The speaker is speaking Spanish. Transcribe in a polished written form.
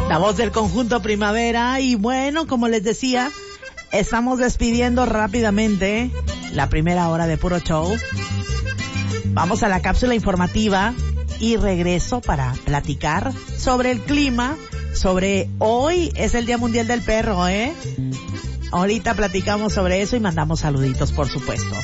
La voz del conjunto Primavera. Y bueno, como les decía, estamos despidiendo rápidamente la primera hora de Puro Show. Vamos a la cápsula informativa y regreso para platicar sobre el clima, sobre hoy es el Día Mundial del Perro, Ahorita platicamos sobre eso y mandamos saluditos, por supuesto.